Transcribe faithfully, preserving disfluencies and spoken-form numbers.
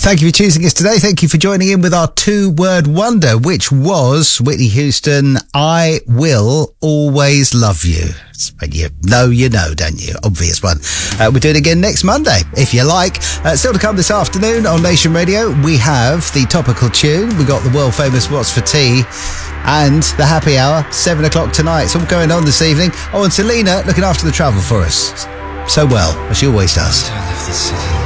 Thank you for choosing us today. Thank you for joining in with our two-word wonder, which was Whitney Houston, I Will Always Love You. When you know, you know, don't you? Obvious one. Uh, we'll do it again next Monday, if you like. Uh, still to come this afternoon on Nation Radio, we have the topical tune. We got the world-famous What's for Tea and the happy hour, seven o'clock tonight. It's all going on this evening. Oh, and Selena looking after the travel for us so well, as she always does.